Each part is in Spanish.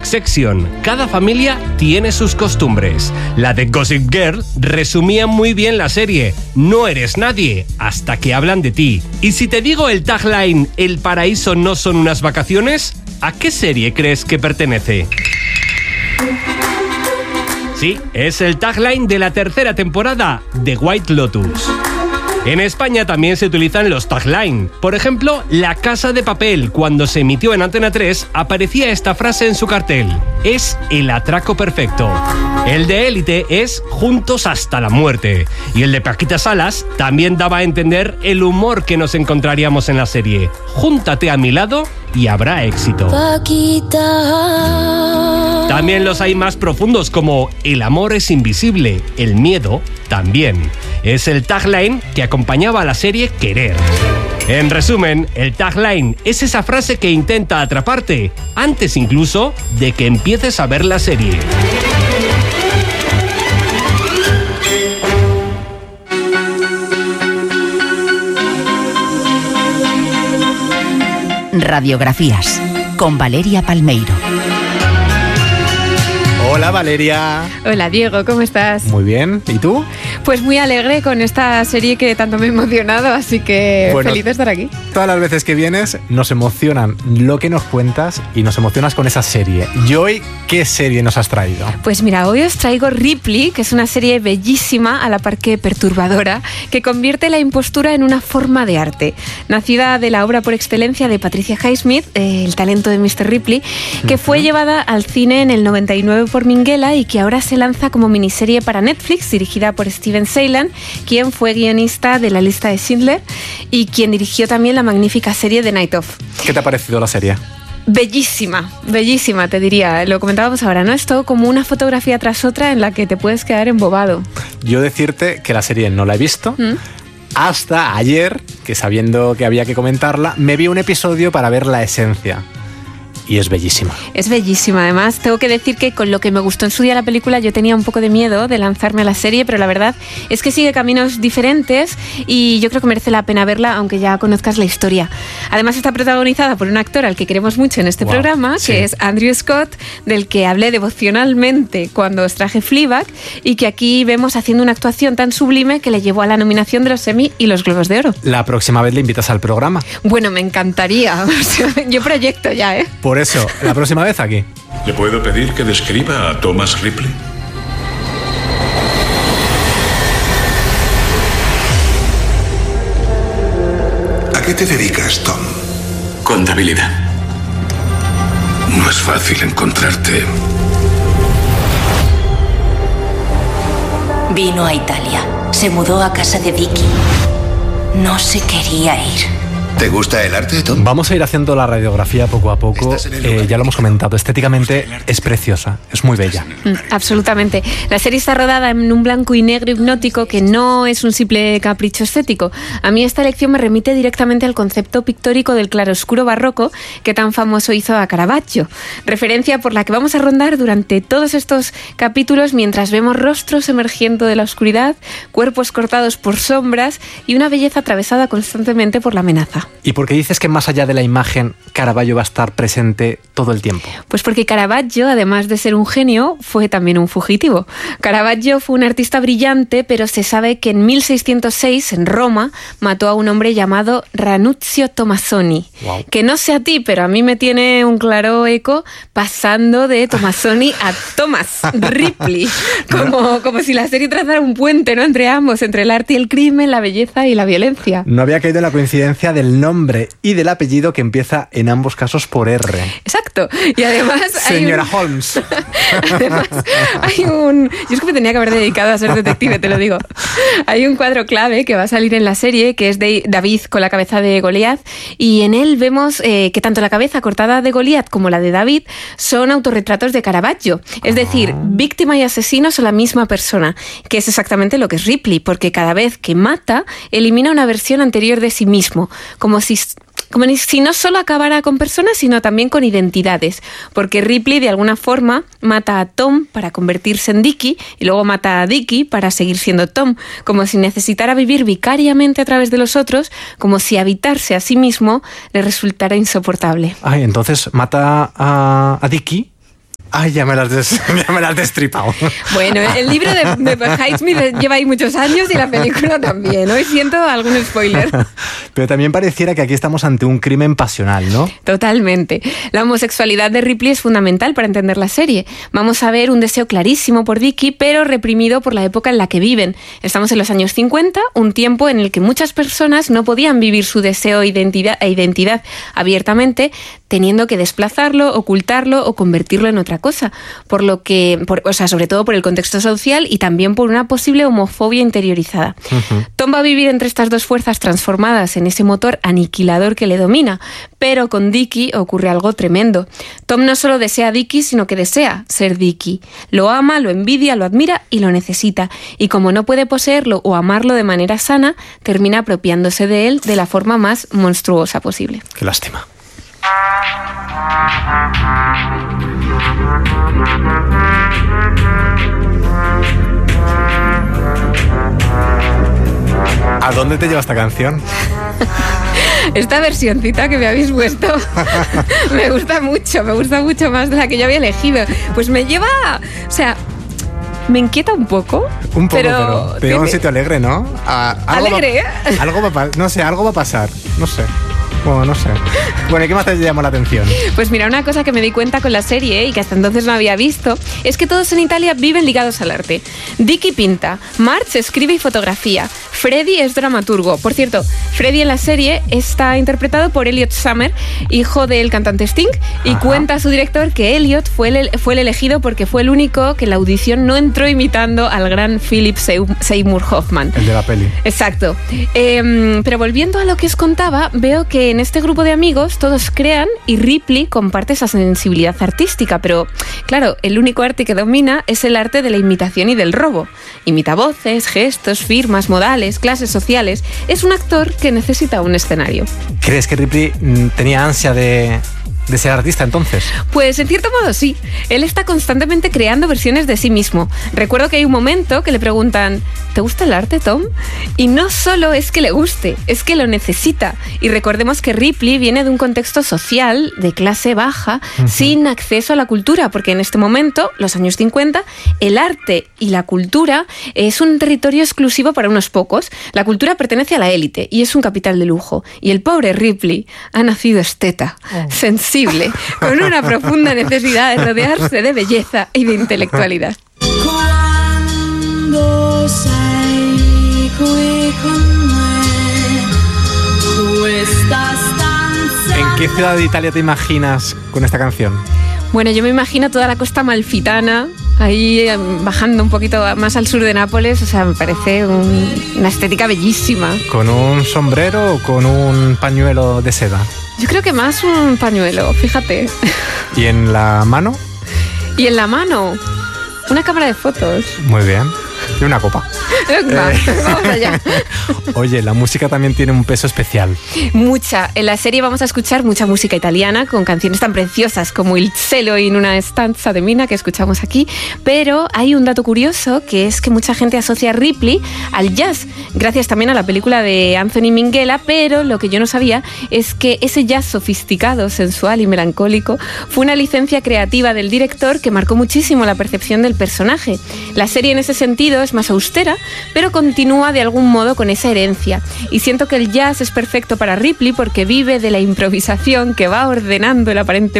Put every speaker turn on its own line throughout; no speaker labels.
Succession. Cada familia tiene sus costumbres. La de Gossip Girl resumía muy bien la serie. No eres nadie hasta que hablan de ti. Y si te digo el tagline "El paraíso no son unas vacaciones", ¿a qué serie crees que pertenece? Sí, es el tagline de la tercera temporada de White Lotus. En España también se utilizan los tagline. Por ejemplo, La Casa de Papel, cuando se emitió en Antena 3, aparecía esta frase en su cartel: es el atraco perfecto. El de Élite es Juntos hasta la muerte. Y el de Paquita Salas también daba a entender el humor que nos encontraríamos en la serie: júntate a mi lado y habrá éxito. Paquita. También los hay más profundos, como El amor es invisible, el miedo también. Es el tagline que acompañaba a la serie Querer. En resumen, el tagline es esa frase que intenta atraparte antes incluso de que empieces a ver la serie.
Radiografías con Valeria Palmeiro.
Hola Valeria.
Hola Diego, ¿cómo estás?
Muy bien, ¿y tú?
Pues muy alegre con esta serie que tanto me ha emocionado, así que feliz de estar aquí.
Todas las veces que vienes nos emocionan lo que nos cuentas y nos emocionas con esa serie. ¿Y hoy qué serie nos has traído?
Pues mira, hoy os traigo Ripley, que es una serie bellísima, a la par que perturbadora, que convierte la impostura en una forma de arte. Nacida de la obra por excelencia de Patricia Highsmith, El talento de Mr. Ripley, que fue llevada al cine en el 99 por Minghella y que ahora se lanza como miniserie para Netflix, dirigida por Steven Seylan, quien fue guionista de La lista de Schindler y quien dirigió también la magnífica serie The Night Of.
¿Qué te ha parecido la serie?
Bellísima, bellísima, te diría. Lo comentábamos ahora, ¿no? Es todo como una fotografía tras otra en la que te puedes quedar embobado.
Yo decirte que la serie no la he visto. Hasta ayer, que sabiendo que había que comentarla, me vi un episodio para ver la esencia. Y es bellísima.
Es bellísima, además. Tengo que decir que con lo que me gustó en su día la película, yo tenía un poco de miedo de lanzarme a la serie, pero la verdad es que sigue caminos diferentes y yo creo que merece la pena verla, aunque ya conozcas la historia. Además está protagonizada por un actor al que queremos mucho en este programa, que es Andrew Scott, del que hablé devocionalmente cuando os traje Fleabag, y que aquí vemos haciendo una actuación tan sublime que le llevó a la nominación de los Emmy y los Globos de Oro.
La próxima vez le invitas al programa.
Bueno, me encantaría. O sea, yo proyecto ya, ¿eh?
Por eso, la próxima vez aquí.
¿Le puedo pedir que describa a Thomas Ripley?
¿A qué te dedicas, Tom?
Contabilidad.
No es fácil encontrarte.
Vino a Italia. Se mudó a casa de Vicky. No se quería ir.
¿Te gusta el arte, Tom?
Vamos a ir haciendo la radiografía poco a poco. Ya lo hemos comentado, estéticamente es preciosa, es muy bella.
Absolutamente. La serie está rodada en un blanco y negro hipnótico que no es un simple capricho estético. A mí esta elección me remite directamente al concepto pictórico del claroscuro barroco que tan famoso hizo a Caravaggio. Referencia por la que vamos a rondar durante todos estos capítulos mientras vemos rostros emergiendo de la oscuridad, cuerpos cortados por sombras y una belleza atravesada constantemente por la amenaza.
¿Y por qué dices que más allá de la imagen, Caravaggio va a estar presente todo el tiempo?
Pues porque Caravaggio, además de ser un genio, fue también un fugitivo. Caravaggio fue un artista brillante, pero se sabe que en 1606, en Roma, mató a un hombre llamado Ranuccio Tomassoni. Wow. Que no sé a ti, pero a mí me tiene un claro eco pasando de Tomassoni a Thomas Ripley. Como si la serie trazara un puente, ¿no?, entre ambos, entre el arte y el crimen, la belleza y la violencia.
No había caído en la coincidencia del nombre y del apellido que empieza en ambos casos por R.
Exacto. Y además
Señora Holmes.
Además, yo es que me tenía que haber dedicado a ser detective, te lo digo. Hay un cuadro clave que va a salir en la serie, que es de David con la cabeza de Goliat, y en él vemos que tanto la cabeza cortada de Goliat como la de David son autorretratos de Caravaggio. Es decir, víctima y asesino son la misma persona, que es exactamente lo que es Ripley, porque cada vez que mata, elimina una versión anterior de sí mismo, como si no solo acabara con personas, sino también con identidades, porque Ripley de alguna forma mata a Tom para convertirse en Dickie y luego mata a Dickie para seguir siendo Tom, como si necesitara vivir vicariamente a través de los otros, como si habitarse a sí mismo le resultara insoportable.
Entonces mata a Dickie Ay, ya me las has destripado.
Bueno, el libro de Highsmith lleva ahí muchos años y la película también. Hoy siento algún spoiler.
Pero también pareciera que aquí estamos ante un crimen pasional, ¿no?
Totalmente. La homosexualidad de Ripley es fundamental para entender la serie. Vamos a ver un deseo clarísimo por Dickie, pero reprimido por la época en la que viven. Estamos en los años 50, un tiempo en el que muchas personas no podían vivir su deseo e identidad abiertamente, teniendo que desplazarlo, ocultarlo o convertirlo en otra cosa, sobre todo por el contexto social y también por una posible homofobia interiorizada. Uh-huh. Tom va a vivir entre estas dos fuerzas transformadas en ese motor aniquilador que le domina, pero con Dickie ocurre algo tremendo. Tom no solo desea a Dickie, sino que desea ser Dickie. Lo ama, lo envidia, lo admira y lo necesita. Y como no puede poseerlo o amarlo de manera sana, termina apropiándose de él de la forma más monstruosa posible.
Qué lástima. ¿A dónde te lleva esta canción?
Esta versioncita que me habéis puesto me gusta mucho más de la que yo había elegido. Pues me lleva, o sea, me inquieta un poco.
Un poco, pero te lleva a un sitio alegre, ¿no?
¿Alegre?
Algo va a pasar, no sé. Bueno, no sé. Bueno, ¿y qué más te llamó la atención?
Pues mira, una cosa que me di cuenta con la serie y que hasta entonces no había visto es que todos en Italia viven ligados al arte. Dickie pinta, Marge escribe y fotografía, Freddy es dramaturgo. Por cierto, Freddy en la serie está interpretado por Elliot Summer, hijo del cantante Sting, y cuenta su director que Elliot fue el elegido porque fue el único que en la audición no entró imitando al gran Philip Seymour Hoffman.
El de la peli.
Exacto. Pero volviendo a lo que os contaba, veo que en este grupo de amigos todos crean y Ripley comparte esa sensibilidad artística, pero claro, el único arte que domina es el arte de la imitación y del robo. Imita voces, gestos, firmas, modales, clases sociales. Es un actor que necesita un escenario.
¿Crees que Ripley tenía ansia de ser artista entonces?
Pues en cierto modo sí. Él está constantemente creando versiones de sí mismo. Recuerdo que hay un momento que le preguntan: ¿te gusta el arte, Tom? Y no solo es que le guste, es que lo necesita. Y recordemos que Ripley viene de un contexto social de clase baja, sin acceso a la cultura, porque en este momento, los años 50, el arte y la cultura es un territorio exclusivo para unos pocos. La cultura pertenece a la élite y es un capital de lujo. Y el pobre Ripley ha nacido esteta, sensible, con una profunda necesidad de rodearse de belleza y de intelectualidad.
¿En qué ciudad de Italia te imaginas con esta canción?
Bueno, yo me imagino toda la costa amalfitana, ahí bajando un poquito más al sur de Nápoles. O sea, me parece una estética bellísima.
¿Con un sombrero o con un pañuelo de seda?
Yo creo que más un pañuelo, fíjate.
¿Y en la mano?
Y en la mano, una cámara de fotos.
Muy bien. Y una copa.
Vamos allá.
Oye, la música también tiene un peso especial.
Mucha. En la serie vamos a escuchar mucha música italiana con canciones tan preciosas como Il cielo in una stanza de Mina, que escuchamos aquí. Pero hay un dato curioso, que es que mucha gente asocia a Ripley al jazz, gracias también a la película de Anthony Minghella. Pero lo que yo no sabía es que ese jazz sofisticado, sensual y melancólico fue una licencia creativa del director que marcó muchísimo la percepción del personaje. La serie en ese sentido es más austera, pero continúa de algún modo con esa herencia. Y siento que el jazz es perfecto para Ripley porque vive de la improvisación que va ordenando el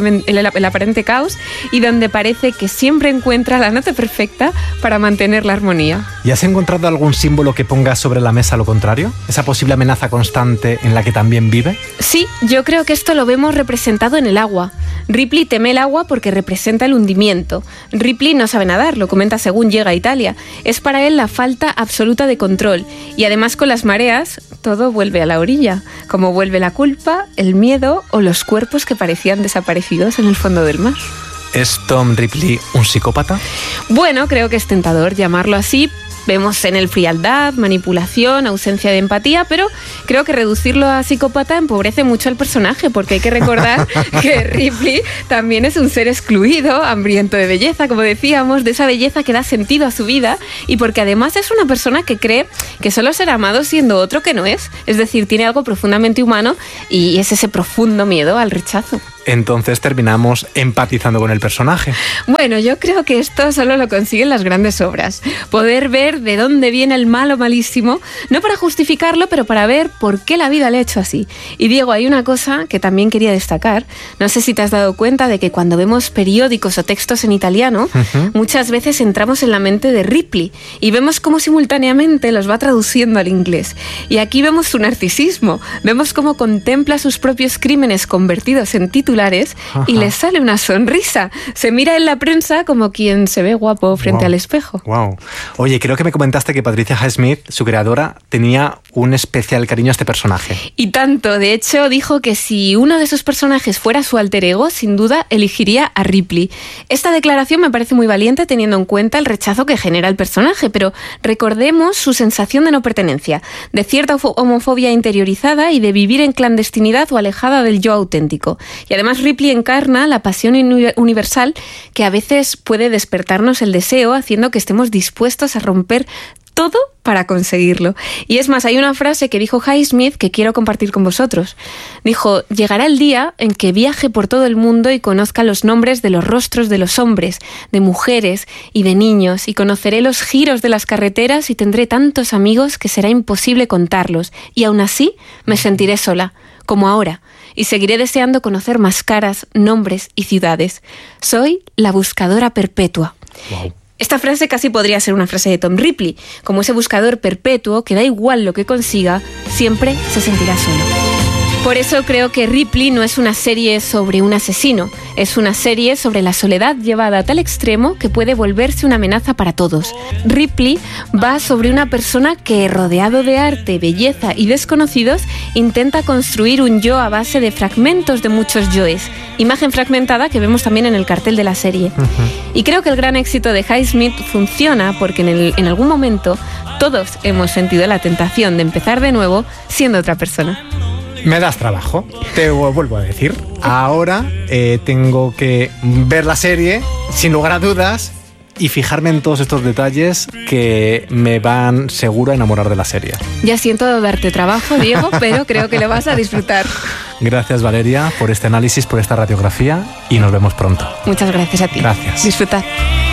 aparente caos y donde parece que siempre encuentra la nota perfecta para mantener la armonía.
¿Y has encontrado algún símbolo que ponga sobre la mesa lo contrario? ¿Esa posible amenaza constante en la que también vive?
Sí, yo creo que esto lo vemos representado en el agua. Ripley teme el agua porque representa el hundimiento. Ripley no sabe nadar, lo comenta según llega a Italia. Es para él la falta absoluta de control. Y además con las mareas, todo vuelve a la orilla. Como vuelve la culpa, el miedo o los cuerpos que parecían desaparecidos en el fondo del mar.
¿Es Tom Ripley un psicópata?
Bueno, creo que es tentador llamarlo así. Vemos en él frialdad, manipulación, ausencia de empatía, pero creo que reducirlo a psicópata empobrece mucho al personaje, porque hay que recordar que Ripley también es un ser excluido, hambriento de belleza, como decíamos, de esa belleza que da sentido a su vida, y porque además es una persona que cree que solo será amado siendo otro que no es. Es decir, tiene algo profundamente humano y es ese profundo miedo al rechazo.
entonces terminamos empatizando con el personaje.
Bueno, yo creo que esto solo lo consiguen las grandes obras. Poder ver de dónde viene el malo malísimo, no para justificarlo, pero para ver por qué la vida le ha hecho así. Y Diego, hay una cosa que también quería destacar. No sé si te has dado cuenta de que cuando vemos periódicos o textos en italiano, muchas veces entramos en la mente de Ripley y vemos cómo simultáneamente los va traduciendo al inglés. Y aquí vemos su narcisismo, vemos cómo contempla sus propios crímenes convertidos en titulares y le sale una sonrisa. Se mira en la prensa como quien se ve guapo frente al espejo.
Wow. Oye, creo que me comentaste que Patricia Highsmith, su creadora, tenía un especial cariño a este personaje.
Y tanto, de hecho, dijo que si uno de esos personajes fuera su alter ego, sin duda elegiría a Ripley. Esta declaración me parece muy valiente teniendo en cuenta el rechazo que genera el personaje, pero recordemos su sensación de no pertenencia, de cierta homofobia interiorizada y de vivir en clandestinidad o alejada del yo auténtico. Y además Ripley encarna la pasión universal que a veces puede despertarnos el deseo, haciendo que estemos dispuestos a romper todo para conseguirlo. Y es más, hay una frase que dijo Highsmith que quiero compartir con vosotros. Dijo: llegará el día en que viaje por todo el mundo y conozca los nombres de los rostros de los hombres, de mujeres y de niños, y conoceré los giros de las carreteras y tendré tantos amigos que será imposible contarlos, y aún así me sentiré sola, como ahora, y seguiré deseando conocer más caras, nombres y ciudades. Soy la buscadora perpetua.
Wow.
Esta frase casi podría ser una frase de Tom Ripley, como ese buscador perpetuo que da igual lo que consiga, siempre se sentirá solo. Por eso creo que Ripley no es una serie sobre un asesino, es una serie sobre la soledad llevada a tal extremo que puede volverse una amenaza para todos. Ripley va sobre una persona que, rodeado de arte, belleza y desconocidos, intenta construir un yo a base de fragmentos de muchos yoes, imagen fragmentada que vemos también en el cartel de la serie. Y creo que el gran éxito de Highsmith funciona porque en algún momento todos hemos sentido la tentación de empezar de nuevo siendo otra persona.
Me das trabajo, te vuelvo a decir. Ahora tengo que ver la serie, sin lugar a dudas, y fijarme en todos estos detalles que me van seguro a enamorar de la serie.
Ya siento darte trabajo, Diego, pero creo que lo vas a disfrutar.
Gracias, Valeria, por este análisis, por esta radiografía, y nos vemos pronto.
Muchas gracias a ti.
Gracias.
Disfrutad.